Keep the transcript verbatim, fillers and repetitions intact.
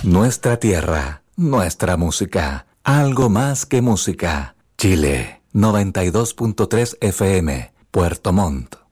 Nuestra tierra, nuestra música, algo más que música. Chile, noventa y dos punto tres F M, Puerto Montt.